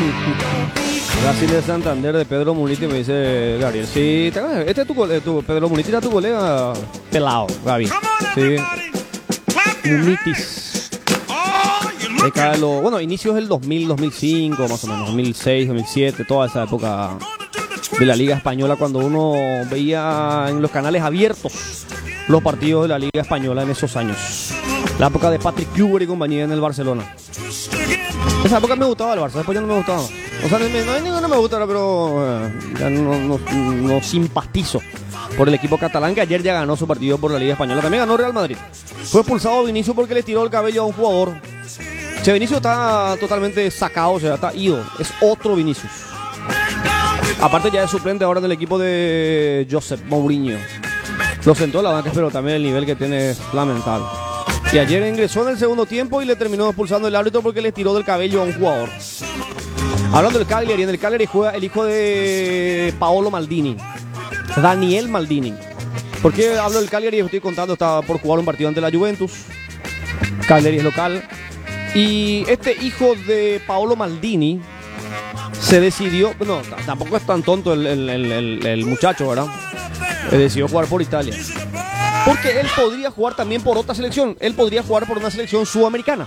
Brasil de Santander de Pedro Muniti, me dice Gabriel. Sí, este es Pedro Muniti era tu colega pelado, Gaby. Sí. Munitis. Bueno, inicios del 2000, 2005, más o menos, 2006, 2007, toda esa época de la Liga Española, cuando uno veía en los canales abiertos los partidos de la Liga Española en esos años. La época de Patrick Kluivert y compañía en el Barcelona. Esa época me gustaba el Barça, después ya no me gustaba. O sea, no hay ninguno me gusta, pero ya no simpatizo por el equipo catalán, que ayer ya ganó su partido por la Liga Española. También ganó Real Madrid. Fue expulsado Vinicius porque le tiró el cabello a un jugador. Vinicius está totalmente sacado, o sea, está ido. Es otro Vinicius. Aparte ya es suplente ahora en el equipo de Josep Mourinho. Lo sentó a la banca, pero también el nivel que tiene es lamentable. Y ayer ingresó en el segundo tiempo y le terminó expulsando el árbitro porque le tiró del cabello a un jugador. Hablando del Cagliari, en el Cagliari juega el hijo de Paolo Maldini, Daniel Maldini. ¿Por qué hablo del Cagliari? Estoy contando, estaba por jugar un partido ante la Juventus. Cagliari es local. Y este hijo de Paolo Maldini se decidió, no, tampoco es tan tonto el muchacho, ¿verdad? Decidió jugar por Italia. Porque él podría jugar también por otra selección. Él podría jugar por una selección sudamericana.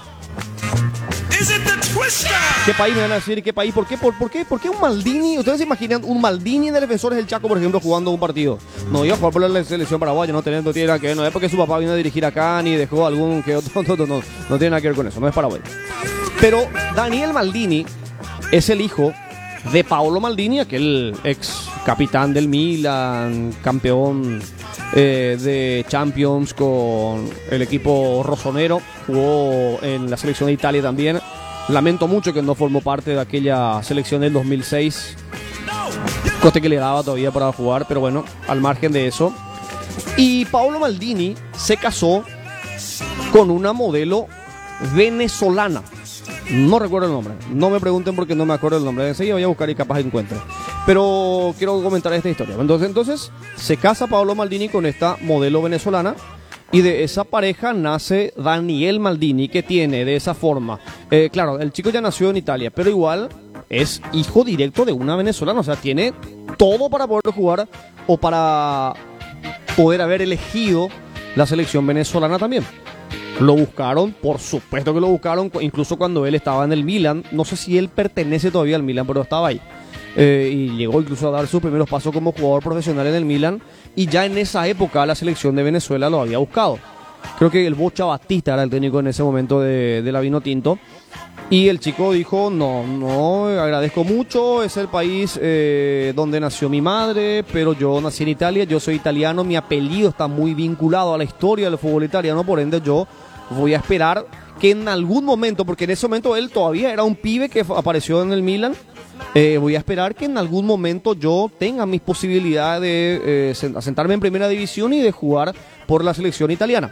¿Qué país me van a decir? ¿Qué país? ¿Por qué un Maldini? ¿Ustedes se imaginan un Maldini de Defensores del Chaco, por ejemplo, jugando un partido? No iba a jugar por la selección paraguaya, no tiene nada que ver. No es porque su papá vino a dirigir acá ni dejó algún que otro. No tiene nada que ver con eso, no es Paraguay. Pero Daniel Maldini es el hijo de Paolo Maldini, aquel ex capitán del Milan, campeón de Champions con el equipo rossonero, jugó en la selección de Italia también. Lamento mucho que no formó parte de aquella selección del 2006, coste que le daba todavía para jugar, pero bueno, al margen de eso. Y Paolo Maldini se casó con una modelo venezolana. No recuerdo el nombre, no me pregunten porque no me acuerdo el nombre. Enseguida voy a buscar y capaz encuentro. Pero quiero comentar esta historia. Entonces se casa Paolo Maldini con esta modelo venezolana. Y de esa pareja nace Daniel Maldini, que tiene de esa forma. Claro, el chico ya nació en Italia, pero igual es hijo directo de una venezolana. O sea, tiene todo para poder jugar o para poder haber elegido la selección venezolana también. Lo buscaron, por supuesto que lo buscaron, incluso cuando él estaba en el Milan. No sé si él pertenece todavía al Milan, pero estaba ahí. Y llegó incluso a dar sus primeros pasos como jugador profesional en el Milan. Y ya en esa época la selección de Venezuela lo había buscado. Creo que el Bocha Batista era el técnico en ese momento de la Vinotinto. Y el chico dijo, no, agradezco mucho, es el país donde nació mi madre, pero yo nací en Italia, yo soy italiano, mi apellido está muy vinculado a la historia del fútbol italiano, por ende yo voy a esperar que en algún momento, porque en ese momento él todavía era un pibe que apareció en el Milan, voy a esperar que en algún momento yo tenga mis posibilidades de asentarme en primera división y de jugar por la selección italiana.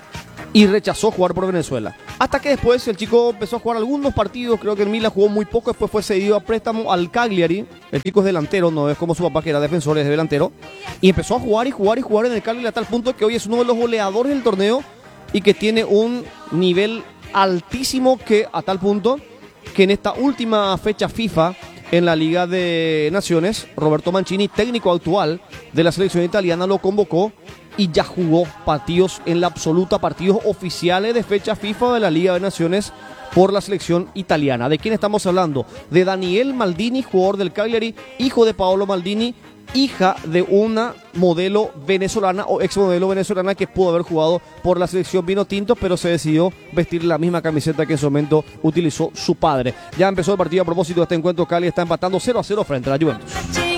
Y rechazó jugar por Venezuela. Hasta que después el chico empezó a jugar algunos partidos, creo que en Milan jugó muy poco, después fue cedido a préstamo al Cagliari. El chico es delantero, no es como su papá que era defensor, es delantero. Y empezó a jugar en el Cagliari a tal punto que hoy es uno de los goleadores del torneo y que tiene un nivel altísimo, que a tal punto que en esta última fecha FIFA en la Liga de Naciones, Roberto Mancini, técnico actual de la selección italiana, lo convocó y ya jugó partidos en la absoluta, partidos oficiales de fecha FIFA de la Liga de Naciones por la selección italiana. ¿De quién estamos hablando? De Daniel Maldini, jugador del Cagliari, hijo de Paolo Maldini, hija de una modelo venezolana o ex modelo venezolana que pudo haber jugado por la selección Vinotinto, pero se decidió vestir la misma camiseta que en su momento utilizó su padre. Ya empezó el partido a propósito de este encuentro. Cali está empatando 0-0 frente a la Juventus.